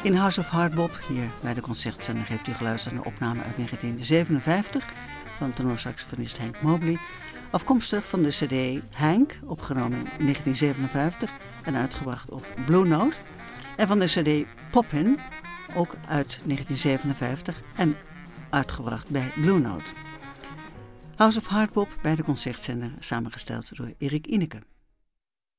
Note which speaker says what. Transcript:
Speaker 1: In House of Hardbop, hier bij de Concertzender, heeft u geluisterd naar een opname uit 1957 van tenorsaxofonist Hank Mobley, afkomstig van de cd Hank, opgenomen in 1957 en uitgebracht op Blue Note, en van de cd Poppin, ook uit 1957 en uitgebracht bij Blue Note. House of Hardbop bij de Concertzender, samengesteld door Erik Ineke.